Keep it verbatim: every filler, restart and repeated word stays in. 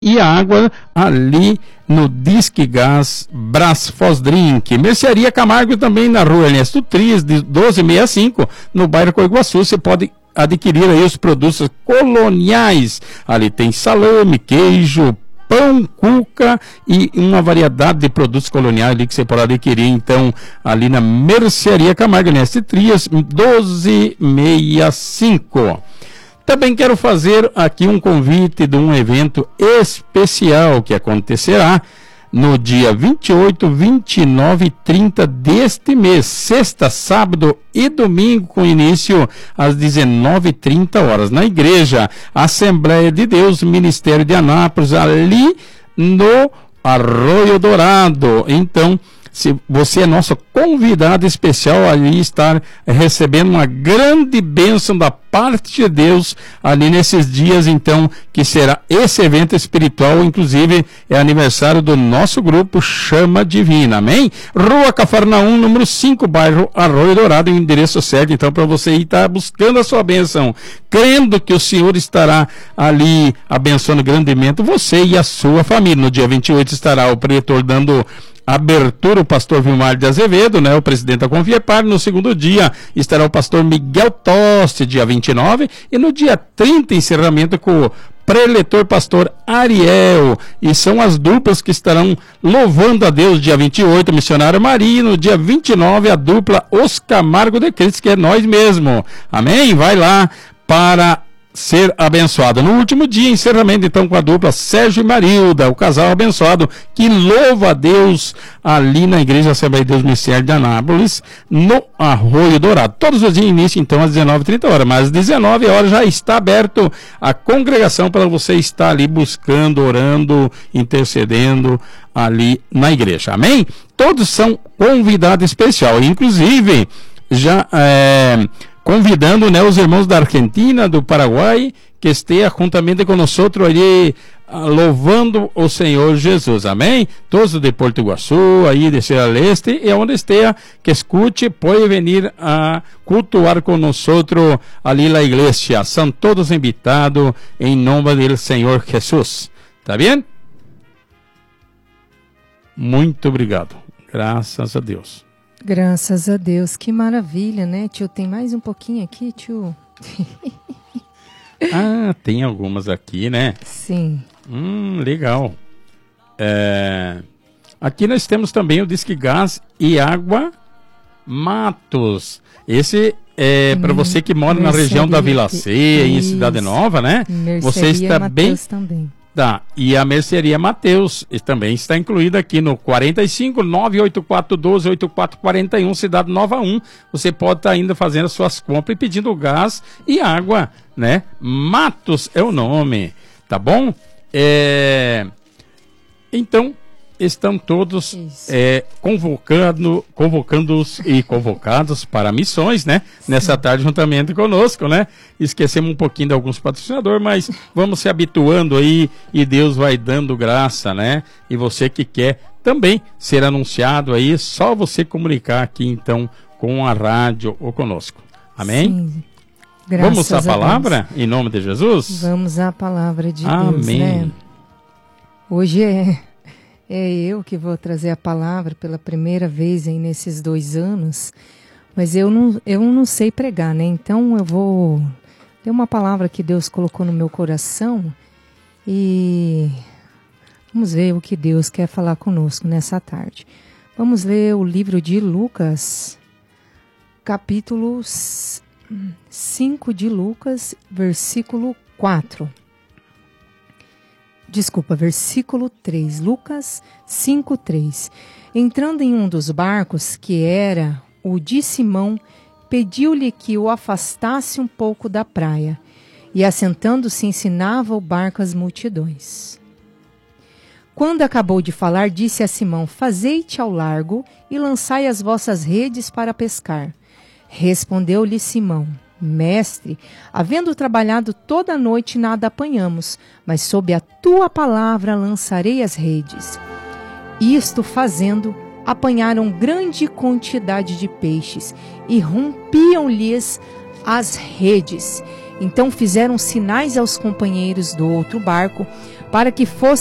e água ali no Disque Gás Brasfoz Drink. Mercearia Camargo também na rua Ernesto Trias, de doze sessenta e cinco, no bairro Coiguaçu. Você pode adquirir aí os produtos coloniais. Ali tem salame, queijo, pão, cuca e uma variedade de produtos coloniais ali que você pode adquirir, então, ali na Mercearia Camargo Ernesto Trias, doze sessenta e cinco. Também quero fazer aqui um convite de um evento especial que acontecerá no dia vinte e oito, vinte e nove e trinta deste mês, sexta, sábado e domingo, com início às dezenove e trinta horas, na Igreja Assembleia de Deus, Ministério de Anápolis, ali no Arroio Dourado. Então, se você é nosso convidado especial, ali estar recebendo uma grande bênção da parte de Deus ali nesses dias, então, que será esse evento espiritual. Inclusive é aniversário do nosso grupo Chama Divina, amém? Rua Cafarnaum, número cinco, bairro Arroio Dourado, o endereço certo, então, para você ir estar buscando a sua bênção, crendo que o Senhor estará ali abençoando grandemente você e a sua família. No dia vinte e oito estará o pretor dando abertura, o pastor Vilmar de Azevedo, né, o presidente da Confiepar. No segundo dia estará o pastor Miguel Toste, dia vinte e nove, e no dia trinta, encerramento com o preletor pastor Ariel, e são as duplas que estarão louvando a Deus. Dia vinte e oito, missionário Maria, no dia vinte e nove, a dupla Os Camargo de Cristo, que é nós mesmo, amém? Vai lá para ser abençoado. No último dia, encerramento então com a dupla Sérgio e Marilda, o casal abençoado que louva a Deus ali na Igreja Assembleia de Deus Ministério de Anápolis, no Arroio Dourado. Todos os dias início então às dezenove e trinta horas, mas às dezenove horas já está aberto a congregação para você estar ali buscando, orando, intercedendo ali na igreja, amém? Todos são convidados especial, inclusive já é, convidando, né, os irmãos da Argentina, do Paraguai, que esteja juntamente com nós ali, louvando o Senhor Jesus, amém? Todos de Porto Iguaçu, aí de Serra Leste, e onde esteja, que escute, pode vir a cultuar com nós ali na igreja. São todos invitados em nome do Senhor Jesus, tá bem? Muito obrigado, graças a Deus. Graças a Deus, que maravilha, né, tio? Tem mais um pouquinho aqui, tio? Ah, tem algumas aqui, né? Sim. Hum, legal. É... Aqui nós temos também o Disque Gás e Água Matos. Esse é para você que mora Mercearia, na região da Vila Ceia, em Cidade Nova, né? Mercearia você está Mateus bem... também. Tá, e a Mercearia Mateus também está incluída aqui no quarenta e cinco, nove oito quatro, doze, oito quatro quatro um, Cidade Nova um. Você pode estar ainda fazendo as suas compras e pedindo gás e água, né? Matos é o nome, tá bom? É... Então, estão todos é, convocando, convocando-os e convocados para missões, né? Sim. Nessa tarde, juntamente conosco, né? Esquecemos um pouquinho de alguns patrocinadores, mas vamos se habituando aí e Deus vai dando graça, né? E você que quer também ser anunciado aí, só você comunicar aqui, então, com a rádio ou conosco. Amém? Sim. Graças vamos à palavra, em nome de Jesus? Vamos à palavra de Amém. Deus, né? Hoje é... É eu que vou trazer a palavra pela primeira vez aí nesses dois anos, mas eu não, eu não sei pregar, né? Então eu vou ler uma palavra que Deus colocou no meu coração e vamos ver o que Deus quer falar conosco nessa tarde. Vamos ler o livro de Lucas, capítulo cinco de Lucas, versículo quatro. Desculpa, versículo três, Lucas cinco, três. Entrando em um dos barcos, que era o de Simão, pediu-lhe que o afastasse um pouco da praia, e assentando-se ensinava o barco às multidões. Quando acabou de falar, disse a Simão: fazei-te ao largo e lançai as vossas redes para pescar. Respondeu-lhe Simão: Mestre, havendo trabalhado toda a noite, nada apanhamos, mas sob a tua palavra lançarei as redes. Isto fazendo, apanharam grande quantidade de peixes e rompiam-lhes as redes. Então fizeram sinais aos companheiros do outro barco para que fosse